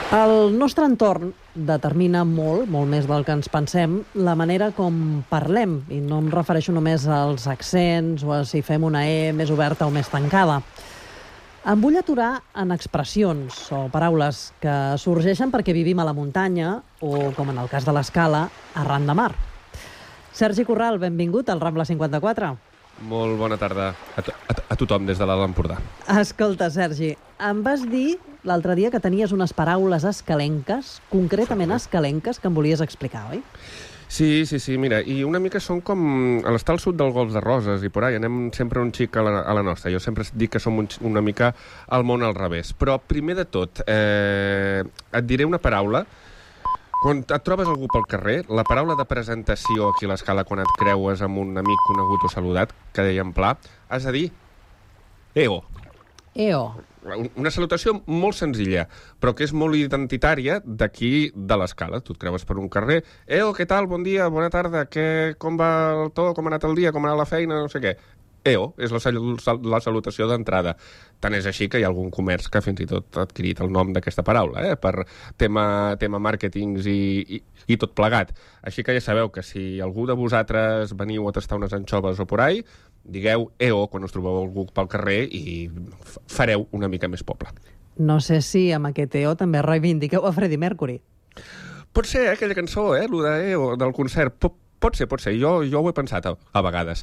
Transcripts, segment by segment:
El nostre entorn determina molt més del que ens pensem, la manera com parlem, i no em refereixo només als accents o a si fem una E més oberta o més tancada. Em vull aturar en expressions o paraules que sorgeixen perquè vivim a la muntanya o, com en el cas de l'Escala, arran de mar. Sergi Corral, benvingut al Rambla 54. Molt bona tarda a tothom des de l'Alt Empordà. Escolta, Sergi, em vas dir l'altre dia que tenies unes paraules escalenques, concretament escalenques, que em volies explicar, oi? Sí, mira, i una mica són com a l'estar al sud del Golf de Roses i por ahí, anem sempre un xic a la nostra. Jo sempre dic que som una mica al món al revés. Però primer de tot, et diré una paraula. Quan et trobes algú pel carrer, la paraula de presentació aquí a l'Escala, quan et creues amb un amic conegut o saludat, que deia en pla, has de dir EO. EO. Una salutació molt senzilla, però que és molt identitària d'aquí de l'Escala. Tu et creues per un carrer, EO, què tal, bon dia, bona tarda, com va el to, com ha anat el dia, com ha anat la feina, no sé què. EO és la salutació d'entrada. Tant és així que hi ha algun comerç que fins i tot ha adquirit el nom d'aquesta paraula, per tema màrquetings i tot plegat. Així que ja sabeu que si algú de vosaltres veniu a tastar unes anxoves o por ahí, digueu EO quan us trobeu algú pel carrer i fareu una mica més poble. No sé si amb aquest EO també reivindiqueu a Freddie Mercury. Pot ser, aquella cançó, lo de EO, del concert. Pot ser. Jo ho he pensat a vegades.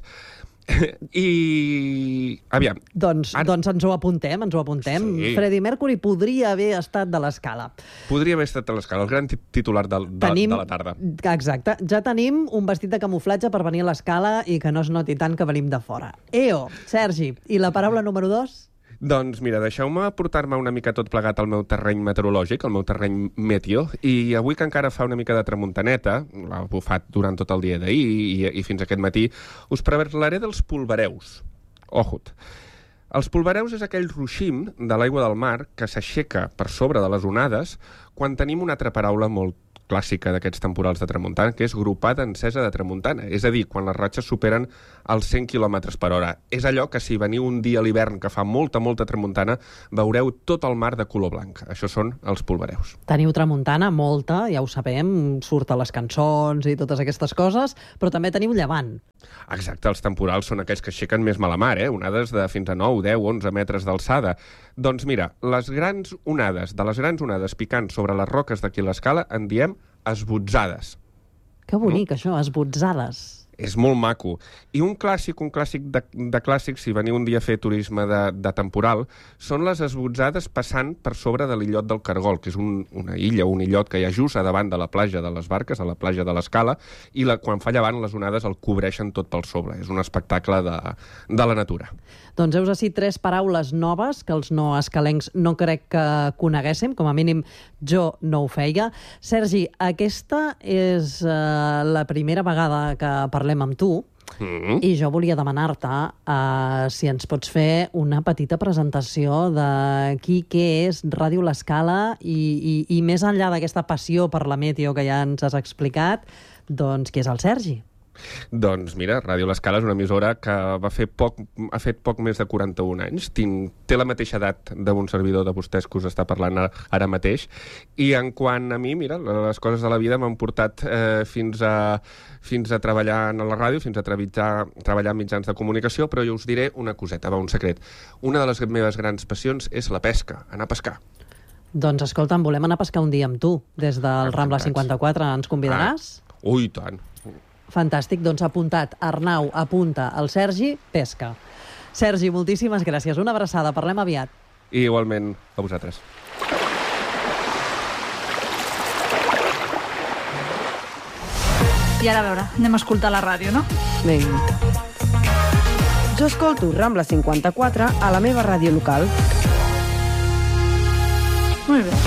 I... aviam. Doncs ens ho apuntem. Sí. Freddie Mercury podria haver estat de l'Escala. Podria haver estat de l'Escala, el gran titular de la tarda. Exacte. Ja tenim un vestit de camuflatge per venir a l'Escala i que no es noti tant que venim de fora. EO, Sergi. I la paraula número 2? Doncs mira, deixeu-me portar-me una mica tot plegat al meu terreny meteorològic, al meu terreny meteo, i avui que encara fa una mica de tramuntaneta, l'ha bufat durant tot el dia d'ahir i fins aquest matí, us parlaré dels polvareus. Ojut. Els polvareus és aquell ruixim de l'aigua del mar que s'aixeca per sobre de les onades quan tenim una altra paraula molt clàssica d'aquests temporals de tramuntana, que és gropada encesa de tramuntana. És a dir, quan les ratxes superen els 100 km per hora. És allò que si veniu un dia a l'hivern que fa molta tramuntana, veureu tot el mar de color blanc. Això són els polvareus. Teniu tramuntana, molta, ja ho sabem, surt a les cançons i totes aquestes coses, però també teniu llevant. Exacte, els temporals són aquells que aixequen més mala mar, onades de fins a 9, 10, 11 metres d'alçada. Doncs mira, de les grans onades picant sobre les roques d'aquí a l'Escala en diem esbotzades. Que bonic, no? Això, esbotzades. És molt maco. I un clàssic de clàssics, si veniu un dia a fer turisme de temporal, són les esbotzades passant per sobre de l'illot del Cargol, que és una illa, un illot que hi ha just a davant de la platja de les Barques, a la platja de l'Escala, i quan fa llevant les onades el cobreixen tot pel sobre. És un espectacle de la natura. Doncs heus ací 3 paraules noves que els no escalencs no crec que coneguéssim, com a mínim jo no ho feia. Sergi, aquesta és la primera vegada que parlem amb tu, i jo volia demanar-te si ens pots fer una petita presentació de què és Ràdio l'Escala i més enllà d'aquesta passió per la meteo que ja ens has explicat, doncs qui és el Sergi? Doncs mira, Ràdio l'Escala és una emissora que ha fet poc més de 41 anys. Té la mateixa edat d'un servidor de vostès que us està parlant ara mateix. I en quant a mi, mira, les coses de la vida m'han portat fins a treballar a la ràdio, fins a treballar en mitjans de comunicació, però jo us diré una coseta, un secret. Una de les meves grans passions és la pesca, anar a pescar. Doncs escolta'm, volem anar a pescar un dia amb tu, des del Rambla 54. Ens convidaràs? Ui, tant. Fantàstic, doncs apuntat. Arnau, apunta. El Sergi, pesca. Sergi, moltíssimes gràcies. Una abraçada. Parlem aviat. I igualment a vosaltres. I ara, a veure, anem a escoltar la ràdio, no? Vinga. Jo escolto Rambla 54 a la meva ràdio local. Molt bé.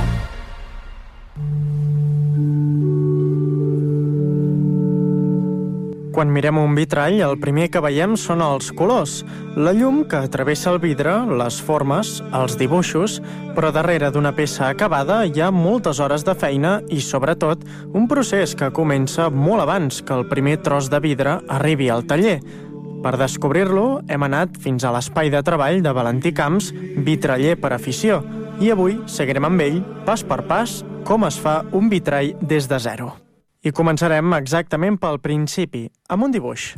Quan mirem un vitrall, el primer que veiem són els colors, la llum que travessa el vidre, les formes, els dibuixos, però darrere d'una peça acabada hi ha moltes hores de feina i, sobretot, un procés que comença molt abans que el primer tros de vidre arribi al taller. Per descobrir-lo, hem anat fins a l'espai de treball de Valentí Camps, vitraller per afició. I avui seguirem amb ell, pas per pas, com es fa un vitrall des de zero. I començarem exactament pel principi, amb un dibuix.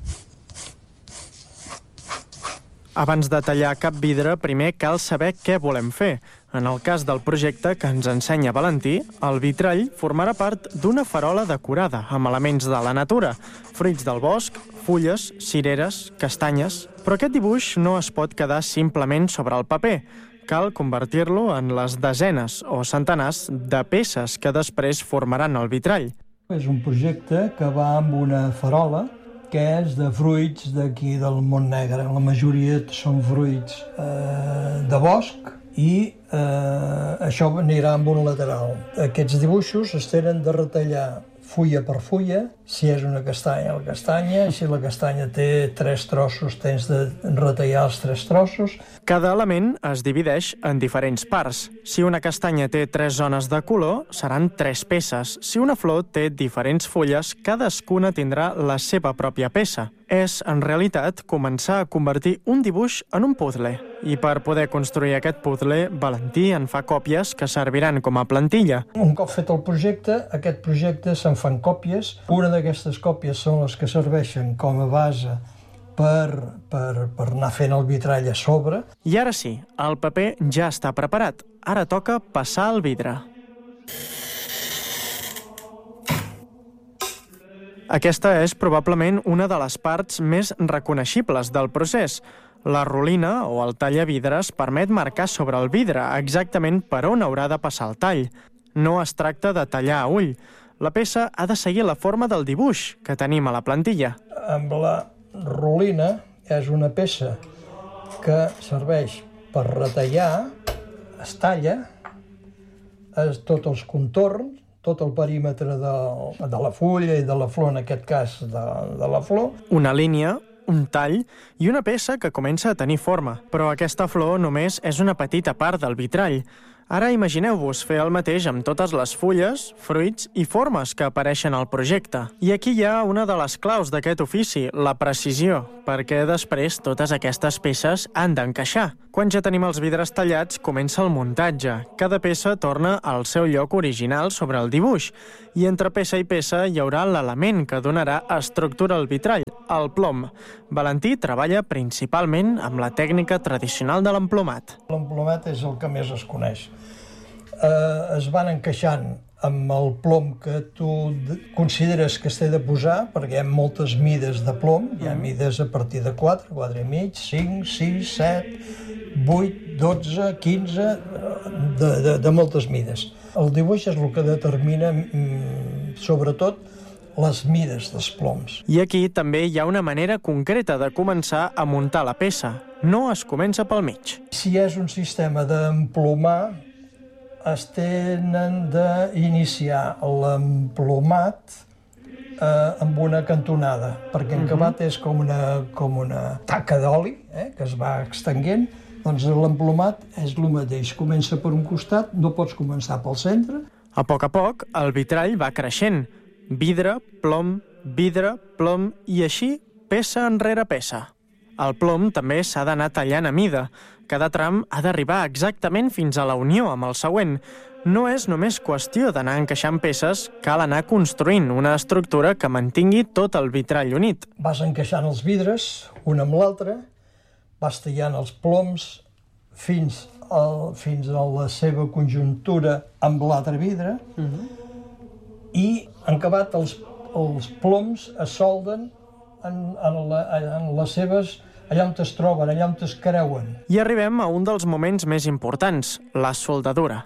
Abans de tallar cap vidre, primer cal saber què volem fer. En el cas del projecte que ens ensenya Valentí, el vitrall formarà part d'una farola decorada amb elements de la natura, fruits del bosc, fulles, cireres, castanyes... Però aquest dibuix no es pot quedar simplement sobre el paper. Cal convertir-lo en les desenes o centenars de peces que després formaran el vitrall. És un projecte que va amb una farola que és de fruits d'aquí del Mont Negre. La majoria són fruits de bosc i això anirà amb un lateral. Aquests dibuixos es tenen de retallar fulla per fulla, si és una castanya, la castanya, si la castanya té 3 trossos, tens de retallar els 3 trossos. Cada element es divideix en diferents parts. Si una castanya té 3 zones de color, seran 3 peces. Si una flor té diferents fulles, cadascuna tindrà la seva pròpia peça. És, en realitat, començar a convertir un dibuix en un puzzle. I per poder construir aquest puzzle, Valentí en fa còpies que serviran com a plantilla. Un cop fet el projecte, aquest projecte se'n fan còpies. Una d'aquestes còpies són les que serveixen com a base per anar fent el vitrall a sobre. I ara sí, el paper ja està preparat. Ara toca passar el vidre. Aquesta és probablement una de les parts més reconeixibles del procés. La rolina o el tallavidres permet marcar sobre el vidre exactament per on haurà de passar el tall. No es tracta de tallar a ull. La peça ha de seguir la forma del dibuix que tenim a la plantilla. Amb la rolina és una peça que serveix per retallar, es talla, tots els contorns, tot el perímetre de la fulla i de la flor, en aquest cas de la flor. Una línia, un tall i una peça que comença a tenir forma. Però aquesta flor només és una petita part del vitrall. Ara imagineu-vos fer el mateix amb totes les fulles, fruits i formes que apareixen al projecte. I aquí hi ha una de les claus d'aquest ofici, la precisió, perquè després totes aquestes peces han d'encaixar. Quan ja tenim els vidres tallats, comença el muntatge. Cada peça torna al seu lloc original sobre el dibuix. I entre peça i peça hi haurà l'element que donarà estructura al vitrall, el plom. Valentí treballa principalment amb la tècnica tradicional de l'emplomat. L'emplomat és el que més es coneix. Es van encaixant amb el plom que tu consideres que es té de posar, perquè hi ha moltes mides de plom, hi ha mides a partir de 4, 4 i mig, 5, 6, 7, 8, 12, 15, de moltes mides. El dibuix és el que determina, sobretot, les mides dels ploms. I aquí també hi ha una manera concreta de començar a muntar la peça. No es comença pel mig. Si és un sistema d'emplomar, es tenen d'iniciar l'emplomat amb una cantonada, perquè encabat és com una taca d'oli que es va extenguent. Doncs l'emplomat és el mateix. Comença per un costat, no pots començar pel centre. A poc, el vitrall va creixent. Vidre, plom i així peça enrere peça. El plom també s'ha d'anar tallant a mida. Cada tram ha d'arribar exactament fins a la unió amb el següent. No és només qüestió d'anar encaixant peces, cal anar construint una estructura que mantingui tot el vitrall unit. Vas encaixant els vidres, un amb l'altre, vas tallant els ploms fins a la seva conjuntura amb l'altre vidre i, en acabat, els ploms es solden en les seves, allà on es troben, allà on es creuen. I arribem a un dels moments més importants, la soldadura.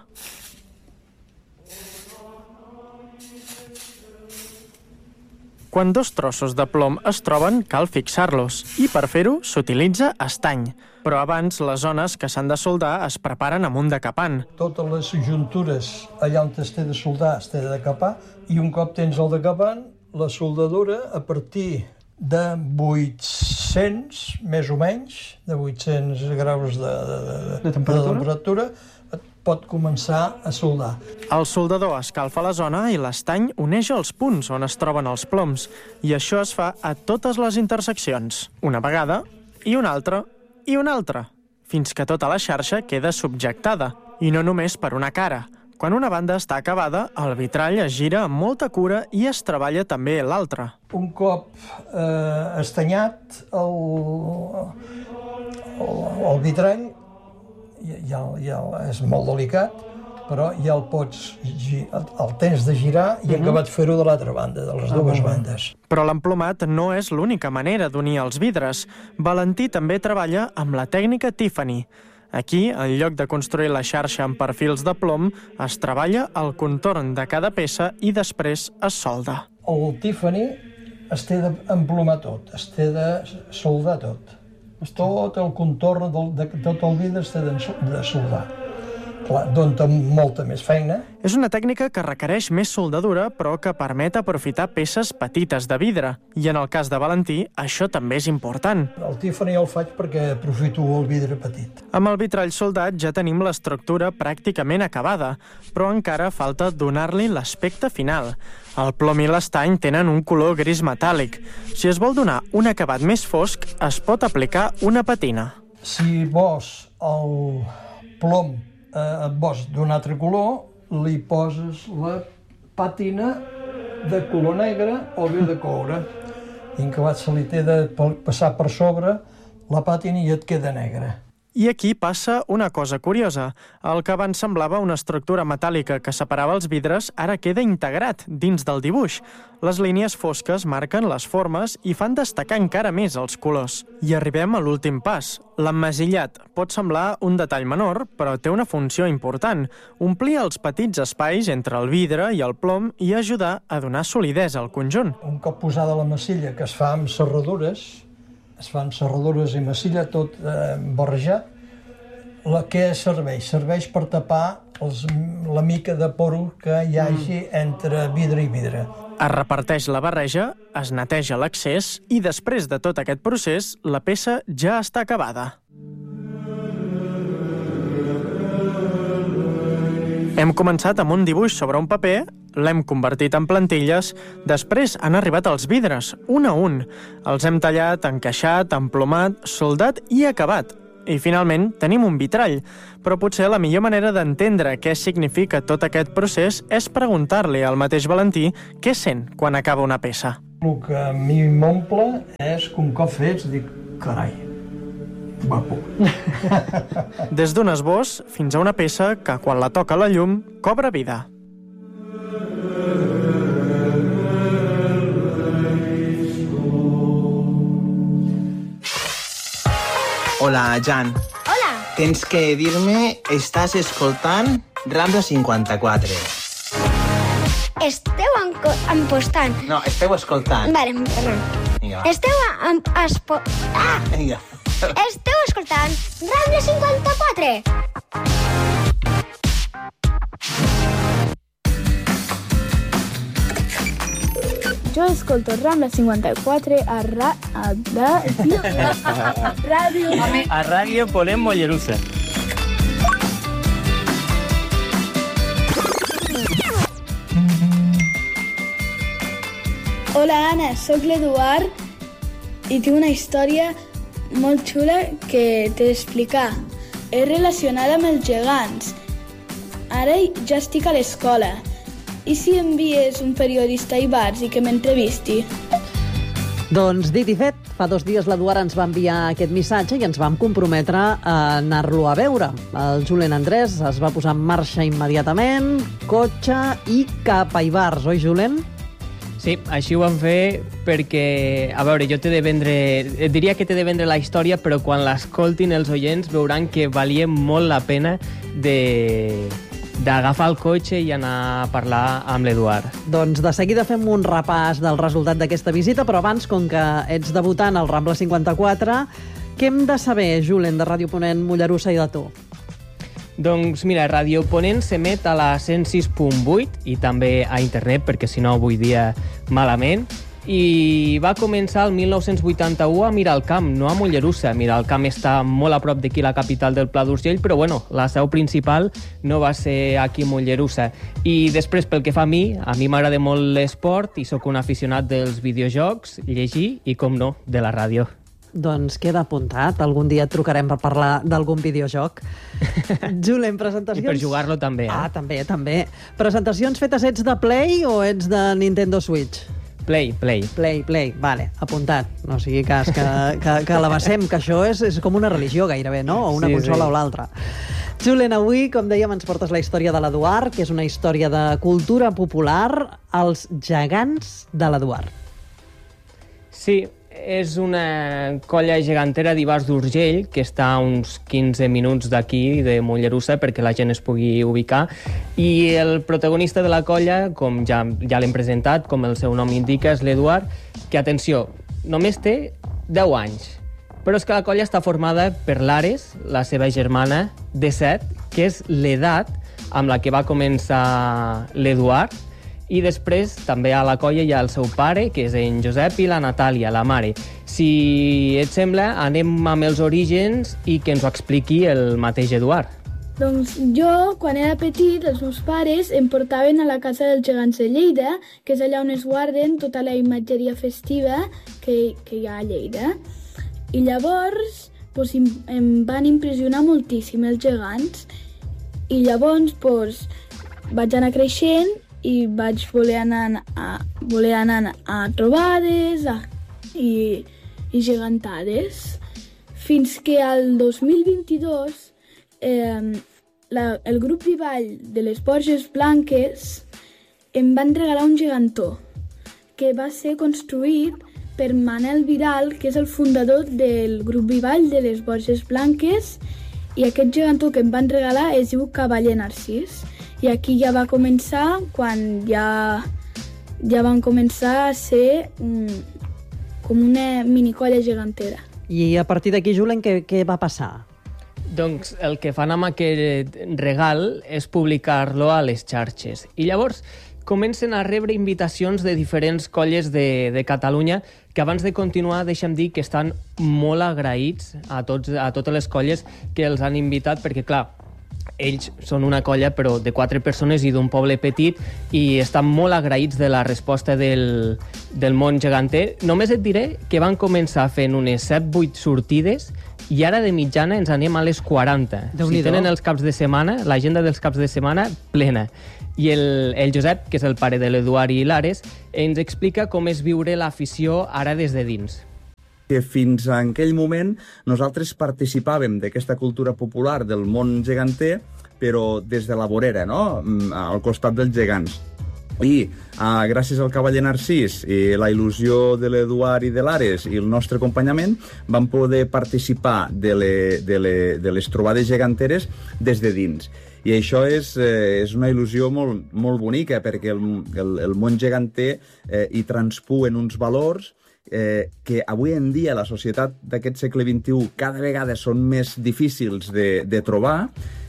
Quan 2 trossos de plom es troben, cal fixar-los, i per fer-ho s'utilitza estany. Però abans, les zones que s'han de soldar es preparen amb un decapant. Totes les juntures allà on es té de soldar es té de decapar, i un cop tens el decapant, la soldadura, a partir de 800, més o menys, de 800 graus de temperatura, pot començar a soldar. El soldador escalfa la zona i l'estany uneix els punts on es troben els ploms, i això es fa a totes les interseccions, una vegada i una altra, fins que tota la xarxa queda subjectada. I no només per una cara. Quan una banda està acabada, el vitrall es gira amb molta cura i es treballa també l'altra. Un cop estanyat el vitrall, ja és molt delicat, però ja el tens de girar i acabat fer-ho de l'altra banda, de les dues bandes. Però l'emplomat no és l'única manera d'unir els vidres. Valentí també treballa amb la tècnica Tiffany. Aquí, en lloc de construir la xarxa amb perfils de plom, es treballa el contorn de cada peça i després es solda. El Tiffany es té d'emplomar tot, es té de soldar tot. Tot el contorn de tot el vidre es té de soldar. Clar, dona molta més feina. És una tècnica que requereix més soldadura, però que permet aprofitar peces petites de vidre. I en el cas de Valentí, això també és important. El Tiffany el faig perquè aprofito el vidre petit. Amb el vitrall soldat ja tenim l'estructura pràcticament acabada, però encara falta donar-li l'aspecte final. El plom i l'estany tenen un color gris metàl·lic. Si es vol donar un acabat més fosc, es pot aplicar una patina. Si vols el plom et vols d'un altre color, li poses la pàtina de color negre o bé de coure. I en acabat se li té de passar per sobre la pàtina i et queda negra. I aquí passa una cosa curiosa. El que abans semblava una estructura metàl·lica que separava els vidres ara queda integrat dins del dibuix. Les línies fosques marquen les formes i fan destacar encara més els colors. I arribem a l'últim pas. L'emmasillat pot semblar un detall menor, però té una funció important. Omplir els petits espais entre el vidre i el plom i ajudar a donar solidesa al conjunt. Un cop posada la massilla, que es fa amb serradures, i massilla tot barrejat, què serveix? Serveix per tapar la mica de poro que hi hagi entre vidre i vidre. Es reparteix la barreja, es neteja l'excés i després de tot aquest procés, la peça ja està acabada. Hem començat amb un dibuix sobre un paper, l'hem convertit en plantilles, després han arribat els vidres, un a un. Els hem tallat, encaixat, emplomat, soldat i acabat. I finalment tenim un vitrall. Però potser la millor manera d'entendre què significa tot aquest procés és preguntar-li al mateix Valentí què sent quan acaba una peça. El que a mi m'omple és que un cop fets dic, carai, guapo. Des d'un esbós fins a una peça que, quan la toca la llum, cobra vida. Hola, Jan. Hola. Tens que dir-me, estàs escoltant Rambla 54. Esteu empostant. No, esteu escoltant. Vale, perdó. Vinga. Vinga. Esteu escoltant Rambla 54. Jo escolto Rambla 54 a Ràdio Ponent Mollerussa. Hola, Anna, sóc l'Eduard i tinc una història molt xula que t'he d'explicar. És relacionada amb els gegants. Ara ja estic a l'escola. I si envies un periodista a Ibars i que m'entrevisti? Doncs dit i fet, fa 2 dies l'Eduard ens va enviar aquest missatge i ens vam comprometre a anar-lo a veure. El Julen Andrés es va posar en marxa immediatament, cotxe i cap a Ibars, oi, Julen? Sí, així ho vam fer perquè, a veure, jo diria que t'he de vendre la història, però quan l'escoltin els oients veuran que valia molt la pena d'agafar el cotxe i anar a parlar amb l'Eduard. Doncs de seguida fem un repàs del resultat d'aquesta visita, però abans, com que ets debutant al Rambla 54, què hem de saber, Julen, de Ràdio Ponent Mollerussa i de tu? Doncs mira, Ràdio Ponent s'emet a la 106.8 i també a internet, perquè si no avui dia malament, i va començar el 1981 a Miralcamp, no a Mollerussa. Miralcamp està molt a prop d'aquí, la capital del Pla d'Urgell, però bueno, la seu principal no va ser aquí a Mollerussa. I després, pel que fa a mi m'agrada molt l'esport i sóc un aficionat dels videojocs, llegir i, com no, de la ràdio. Doncs queda apuntat. Algun dia et trucarem per parlar d'algun videojoc. Julen, presentacions... I per jugar-lo també, Ah, també. Presentacions fetes ets de Play o ets de Nintendo Switch? Play. Vale, apuntat. No sigui cas que l'abassem, que això és com una religió gairebé, no? O una consola o l'altra. Julen, avui, com dèiem, ens portes la història de l'Eduard, que és una història de cultura popular, els gegants de l'Eduard. Sí, és una colla gegantera d'Ivars d'Urgell, que està a uns 15 minuts d'aquí, de Mollerussa, perquè la gent es pugui ubicar. I el protagonista de la colla, com ja l'hem presentat, com el seu nom indica, és l'Eduard, que, atenció, només té 10 anys. Però és que la colla està formada per l'Ares, la seva germana, de 7, que és l'edat amb la que va començar l'Eduard, i després també a la colla hi ha el seu pare, que és en Josep, i la Natàlia, la mare. Si et sembla, anem amb els orígens i que ens ho expliqui el mateix Eduard. Doncs jo, quan era petit, els meus pares em portaven a la casa dels gegants de Lleida, que és allà on es guarden tota la imatgeria festiva que hi ha a Lleida. I llavors em van impressionar moltíssim els gegants. I llavors vaig anar creixent i vaig voler anar a trobades i gegantades. Fins que al 2022 el grup Vivall de les Borges Blanques em van regalar un gegantó que va ser construït per Manel Vidal, que és el fundador del grup Vivall de les Borges Blanques, i aquest gegantó que em van regalar es diu Cavaller Narcís. I aquí ja va començar quan ja van començar a ser com una minicolla gegantera. I a partir d'aquí, Julen, què va passar? Doncs el que fan amb aquest regal és publicar-lo a les xarxes. I llavors comencen a rebre invitacions de diferents colles de Catalunya, que abans de continuar deixem dir que estan molt agraïts a totes les colles que els han invitat, perquè clar, ells són una colla però de 4 persones i d'un poble petit, i estan molt agraïts de la resposta del món geganter. Només et diré que van començar fent unes 7-8 sortides i ara de mitjana ens anem a les 40. Si tenen els caps de setmana, l'agenda dels caps de setmana plena. I el Josep, que és el pare de l'Eduard i l'Ares, ens explica com és viure l'afició ara des de dins. Que fins a aquell moment nosaltres participàvem d'aquesta cultura popular del món geganter, però des de la vorera, no? Al costat dels gegants. I gràcies al Cavaller Narcís i la il·lusió de l'Eduard i de l'Ares i el nostre acompanyament vam poder participar de les trobades geganteres des de dins. I això és una il·lusió molt bonica, perquè el món geganter hi transpuen uns valors que avui en dia la societat d'aquest segle XXI cada vegada són més difícils de trobar,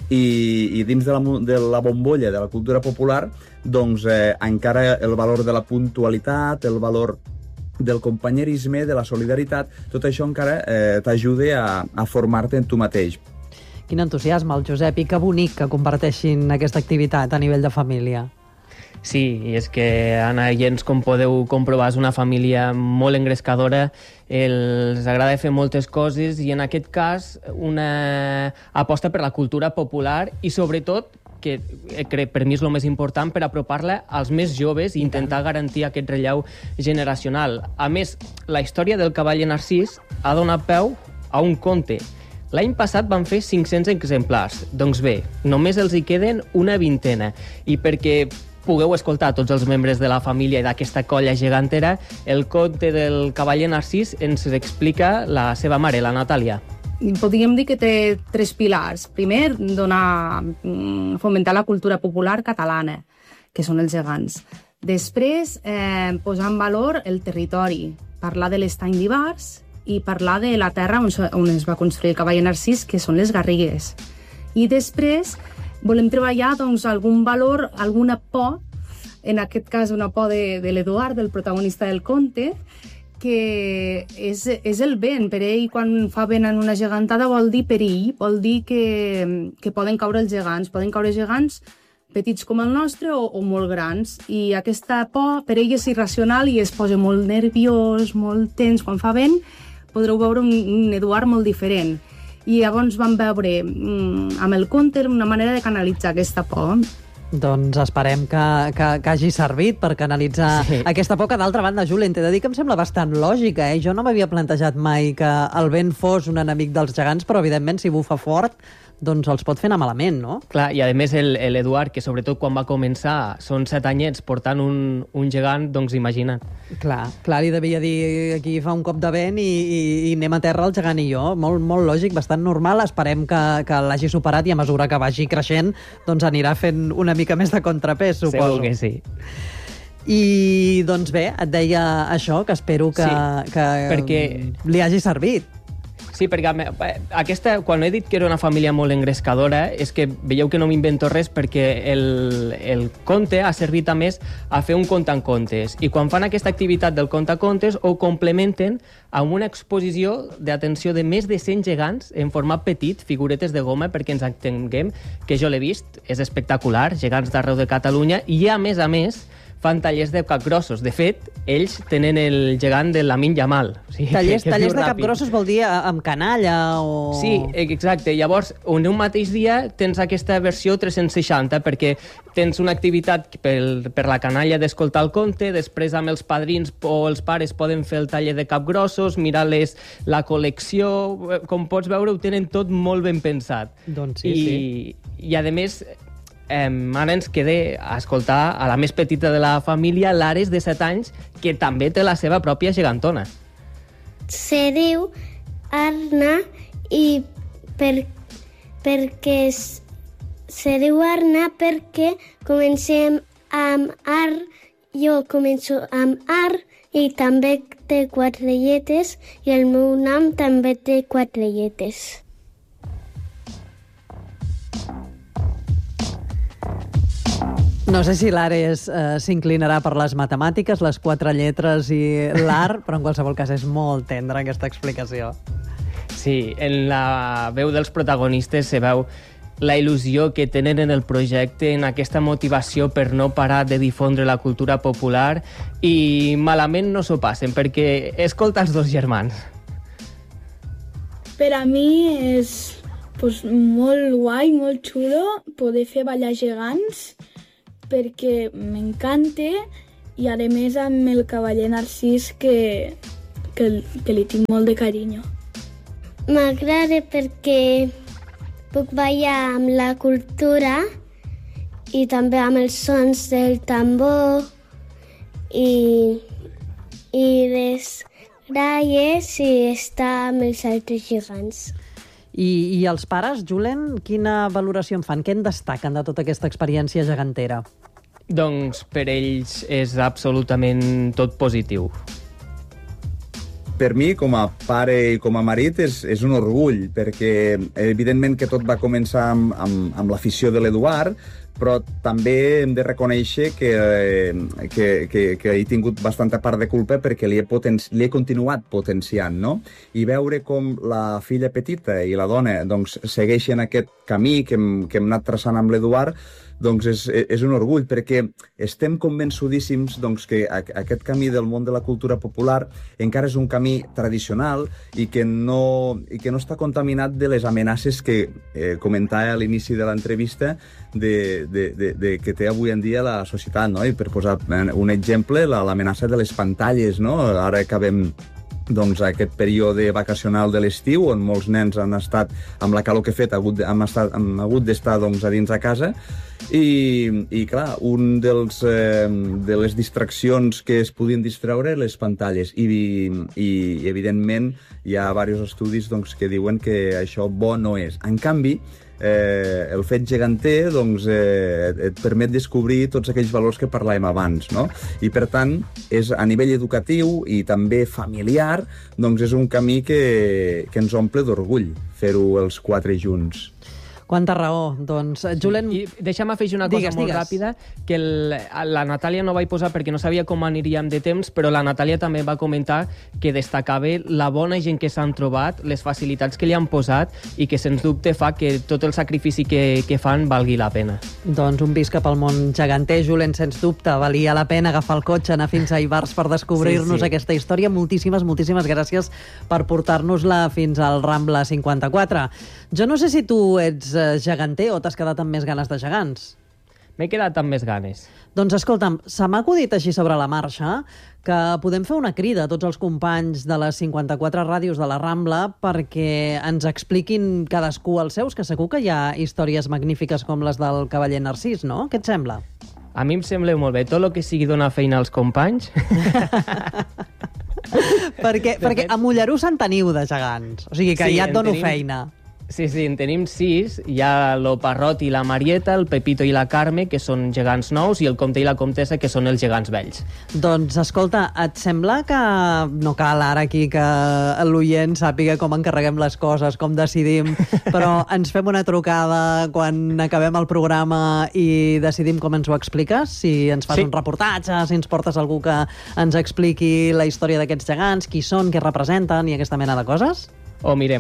i dins de la bombolla de la cultura popular doncs encara el valor de la puntualitat, el valor del companyerisme, de la solidaritat, tot això encara t'ajuda a formar-te en tu mateix. Quin entusiasme, el Josep, i que bonic que comparteixin aquesta activitat a nivell de família. Sí, i és que, Anna i Jens, com podeu comprovar, és una família molt engrescadora, els agrada fer moltes coses i en aquest cas una aposta per la cultura popular i sobretot, que per mi és el més important, per apropar-la als més joves i intentar garantir aquest relleu generacional. A més, la història del Cavaller Narcís ha donat peu a un conte. L'any passat van fer 500 exemplars. Doncs bé, només els hi queden una vintena. I perquè pugueu escoltar tots els membres de la família i d'aquesta colla gegantera, el conte del Cavaller Narcís ens explica la seva mare, la Natàlia. Podríem dir que té 3 pilars. Primer, fomentar la cultura popular catalana, que són els gegants. Després, posar en valor el territori, parlar de l'estany d'Ivars i parlar de la terra on es va construir el Cavaller Narcís, que són les Garrigues. I després volem treballar algun valor, alguna por, en aquest cas una por de l'Eduard, del protagonista del conte, que és el vent. Per ell, quan fa vent en una gegantada, vol dir perill, vol dir que poden caure els gegants. Poden caure gegants petits com el nostre o molt grans. I aquesta por, per ell, és irracional i es posa molt nerviós, molt tens quan fa vent, podreu veure un Eduard molt diferent. I llavors vam veure amb el conte una manera de canalitzar aquesta por. Doncs esperem que hagi servit per canalitzar aquesta por, que d'altra banda, Julen, t'he de dir que em sembla bastant lògica, eh? Jo no m'havia plantejat mai que el vent fos un enemic dels gegants, però evidentment si bufa fort doncs els pot fer anar malament, no? Clar, i a més l'Eduard, que sobretot quan va començar són 7 anyets portant un gegant, doncs imagina't. Clar, li devia dir aquí fa un cop de vent i anem a terra el gegant i jo. Molt lògic, bastant normal. Esperem que l'hagi superat i a mesura que vagi creixent doncs anirà fent una mica més de contrapès, suposo. Segur que sí. I doncs bé, et deia això, que espero que perquè li hagi servit. Sí, perquè quan he dit que era una família molt engrescadora, és que veieu que no m'invento res, perquè el conte ha servit a més a fer un conte-contes. I quan fan aquesta activitat del conte-contes ho complementen amb una exposició d'atenció de més de 100 gegants en format petit, figuretes de goma, perquè ens entenguem, que jo l'he vist, és espectacular, gegants d'arreu de Catalunya, i a més, fan tallers de capgrossos. De fet, ells tenen el gegant de Lamine Yamal. O sigui, tallers de capgrossos vol dir amb canalla o... Sí, exacte. Llavors, en un mateix dia tens aquesta versió 360, perquè tens una activitat per la canalla d'escoltar el conte, després amb els padrins o els pares poden fer el taller de capgrossos, mirar-les la col·lecció... Com pots veure, ho tenen tot molt ben pensat. Doncs sí. I a més... ara ens queda a escoltar a la més petita de la família, l'Ares, de 7 anys, que també té la seva pròpia gegantona. Se diu Arna i perquè se diu Arna perquè comencem amb Ar, jo començo amb Ar i també té 4 lletres i el meu nom també té 4 lletres. No sé si l'Ares s'inclinarà per les matemàtiques, les 4 lletres i l'art, però en qualsevol cas és molt tendra aquesta explicació. Sí, en la veu dels protagonistes se veu la il·lusió que tenen en el projecte, en aquesta motivació per no parar de difondre la cultura popular, i malament no s'ho passen, perquè escolta els dos germans. Per a mi és molt guai, molt xulo poder fer ballar gegants, perquè m'encanta, i a més amb el cavaller Narcís que li tinc molt de carinyo. M'agrada perquè puc ballar amb la cultura i també amb els sons del tambor i les gralles i estar amb els altres gegants. I els pares, Julen, quina valoració en fan? Què en destaquen de tota aquesta experiència gegantera? Doncs per ells és absolutament tot positiu. Per mi, com a pare i com a marit, és un orgull, perquè evidentment que tot va començar amb l'afició de l'Eduard, però també hem de reconèixer que he tingut bastanta part de culpa perquè li he continuat potenciant, no? I veure com la filla petita i la dona doncs, segueixen aquest camí que hem anat traçant amb l'Eduard, doncs és un orgull, perquè estem convençudíssims doncs, que aquest camí del món de la cultura popular encara és un camí tradicional i que no està contaminat de les amenaces que comentava a l'inici de l'entrevista que té avui en dia la societat, no? I per posar un exemple, l'amenaça de les pantalles, no? Ara acabem aquest període vacacional de l'estiu, on molts nens han estat, amb la calor que ha fet, han hagut d'estar a dins a casa, i clar, un de les distraccions que es podien distreure, les pantalles, i evidentment hi ha diversos estudis que diuen que això bo no és. En canvi, el fet geganter et permet descobrir tots aquells valors que parlàvem abans, no? I per tant, a nivell educatiu i també familiar, és un camí que ens omple d'orgull fer-ho els 4 junts. Quanta raó. Doncs, Julen... I deixa'm afegir una cosa molt ràpida, que la Natàlia no vaig posar perquè no sabia com aniríem de temps, però la Natàlia també va comentar que destacava la bona gent que s'han trobat, les facilitats que li han posat i que, sens dubte, fa que tot el sacrifici que fan valgui la pena. Doncs un visca pel món geganter, Julen, sens dubte. Valia la pena agafar el cotxe, anar fins a Ivars per descobrir-nos aquesta història. Moltíssimes gràcies per portar-nos-la fins al Rambla 54. Jo no sé si tu ets geganter o t'has quedat amb més ganes de gegants? M'he quedat amb més ganes. Doncs escolta'm, se m'ha acudit així sobre la marxa que podem fer una crida a tots els companys de les 54 ràdios de la Rambla perquè ens expliquin cadascú els seus, que segur que hi ha històries magnífiques com les del cavaller Narcís, no? Què et sembla? A mi em sembla molt bé. Tot el que sigui donar feina als companys... perquè a Mollerús en teniu de gegants, o sigui que ja et dono feina. Sí, en tenim 6. Hi ha el Parrot i la Marieta, el Pepito i la Carme, que són gegants nous, i el Comte i la Comtessa, que són els gegants vells. Doncs, escolta, et sembla que no cal ara aquí que l'oient sàpiga com encarreguem les coses, com decidim, però ens fem una trucada quan acabem el programa i decidim com ens ho expliques? Si ens fas un reportatge, si ens portes algú que ens expliqui la història d'aquests gegants, qui són, què representen i aquesta mena de coses? Ho mirem.